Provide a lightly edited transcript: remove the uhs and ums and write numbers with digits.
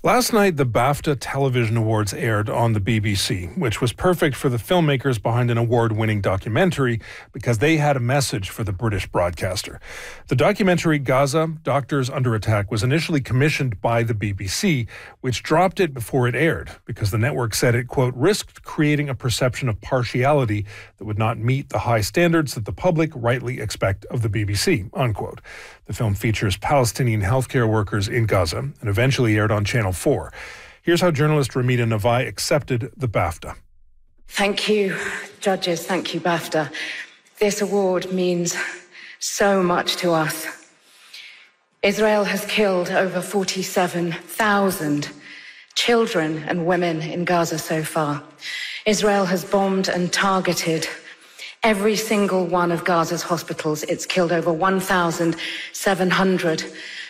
Last night, the BAFTA Television Awards aired on the BBC, which was perfect for the filmmakers behind an award-winning documentary because they had a message for the British broadcaster. The documentary Gaza, Doctors Under Attack was initially commissioned by the BBC, which dropped it before it aired because the network said it, quote, risked creating a perception of partiality that would not meet the high standards that the public rightly expect of the BBC, unquote. The film features Palestinian healthcare workers in Gaza and eventually aired on Channel 4. Here's how journalist Ramita Navai accepted the BAFTA. Thank you, judges. Thank you, BAFTA. This award means so much to us. Israel has killed over 47,000 children and women in Gaza so far. Israel has bombed and targeted every single one of Gaza's hospitals. It's killed over 1,700